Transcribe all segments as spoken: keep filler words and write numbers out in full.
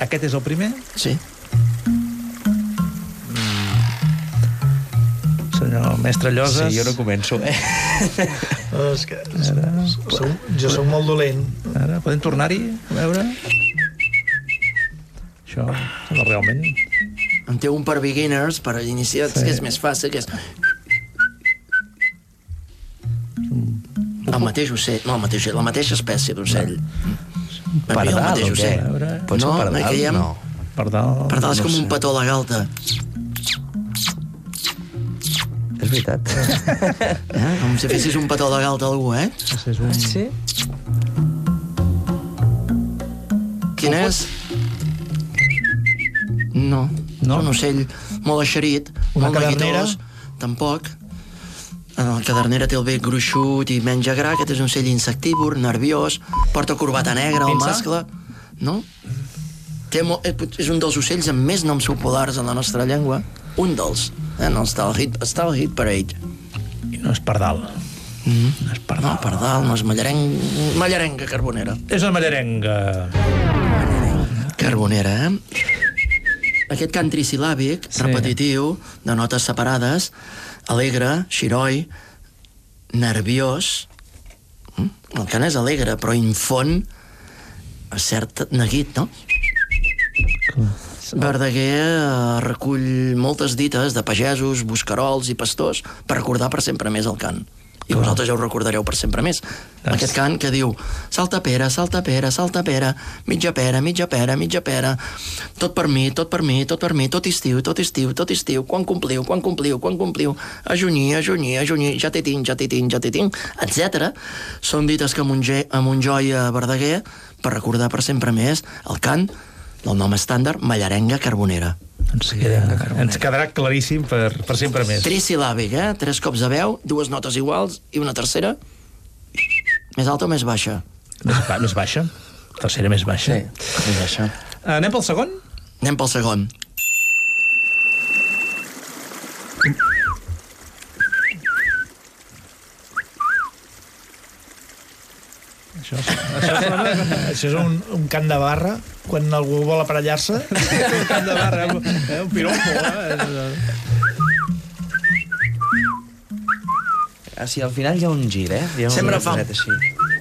Aquest és el primer? Sí. Senyor mestre Lloses. Sí, jo no començo, eh? No, és que som, jo soc molt dolent. Ara, podem tornar-hi, a veure? Això, no, realment... En té un per beginners, per iniciats, sí. Que és més fàcil, que és... El mateix ocell, no, el mateix, la mateixa espècie d'ocell. Pardal, o què? Pot ser no, pardal? No, que No. Pardal... Pardal és no com sé. un petó de galta. És veritat. Eh? Com si fessis un petó de galta a algú, eh? És un... Sí? Quin és? No. No? Un ocell molt eixerit, Una molt cadernera? neguitós. Tampoc. La cadernera té el bec gruixut i menja gra. Aquest és un ocell insectívor, nerviós, porta corbata negra, el Pinça? mascle. No? Té mo... És un dels ocells amb més noms populars en la nostra llengua. Un dels. Eh? No està al hit, està al hit parade. I no és pardal. Mm. No és No, pardal. pardal, no és mallareng... Mallarenga carbonera. És una mallarenga. Carbonera, eh? Aquest cant trisil·làbic, Sí. repetitiu, de notes separades, alegre, xiroi, nerviós. El cant és alegre, però infon a cert neguit, no? Verdaguer eh, recull moltes dites de pagesos, buscarols i pastors per recordar per sempre més el cant. I vosaltres ja ho recordareu per sempre més. Aquest cant que diu salta pera, salta pera, salta pera, mitja pera, mitja pera, mitja pera, tot per mi, tot per mi, tot per mi, tot estiu, tot estiu, tot estiu, quan compliu, quan compliu, quan compliu, a junyir, a junyir, a junyir, ja t'hi tinc, ja t'hi tinc, ja t'hi tinc, etcètera. Són dites que amb un, ge, amb un joi a Verdaguer per recordar per sempre més el cant del nom estàndard Mallarenga Carbonera. Ens, queda, ens quedarà claríssim per, per sempre més. Trisil·làbic, eh? Tres cops de veu, dues notes iguals i una tercera més alta o més baixa? Més, ba més baixa. Tercera més baixa. Sí, és això. Anem pel segon? Anem pel segon. Això, això sona... Això és un, un cant de barra, quan algú vol aparellar-se. un cant de barra, eh? Un pirombo, eh? Ah, sí, al final hi ha un gir, eh? Hi ha un Sempre fa- dret així.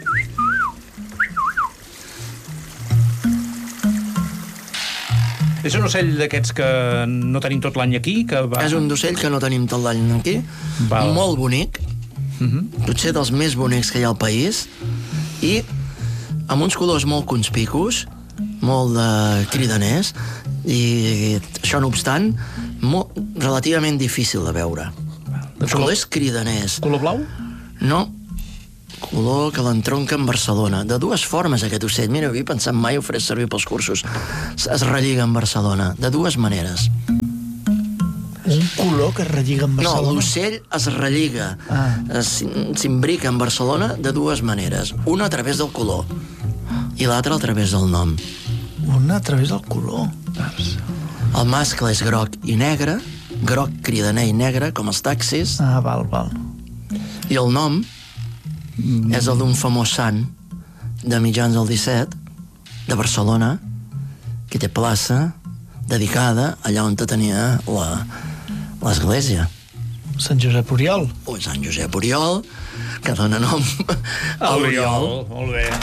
És un ocell d'aquests que no tenim tot l'any aquí, que va... És un d'ocell que no tenim tot l'any aquí. Val. Molt bonic. Uh -huh. Potser dels més bonics que hi ha al país. I amb uns colors molt conspicus, molt de cridaners, i això no obstant, molt, relativament difícil de veure. Els colors cridaners. Color blau? No, color que l'entronca en Barcelona. De dues formes, aquest ocell. Mira, havia pensat mai ho faré servir pels cursos. Es relliga en Barcelona, de dues maneres. Un color que es relliga amb No, Barcelona. l'ocell es relliga, Ah. es- s'imbrica en Barcelona de dues maneres. Una a través del color i l'altra a través del nom. Una a través del color. El mascle és groc i negre, groc cridaner i negre, com els taxis, Ah, val, val. i el nom és el d'un famós sant de mitjans del disset, de Barcelona, que té plaça dedicada allà on tenia la, l'església. Sant Josep Oriol. O Sant Josep Oriol, que dona nom a l'Oriol. Molt bé.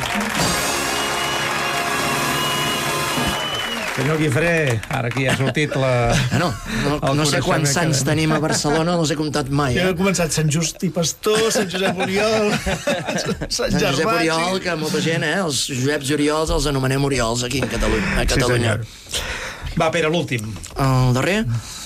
Senyor Guifré, ara aquí ha sortit la... Ah, no, no, no sé quants sants que... tenim a Barcelona, no els he comptat mai. Jo Eh? he començat Sant Just i Pastor, Sant Josep Oriol, Sant Sant Josep Gervasi... Oriol, que molta gent, eh? Els Joseps Oriols els anomenem Oriols aquí a Catalunya. A Catalunya. Sí, senyor. Va, Pere, l'últim. El darrer,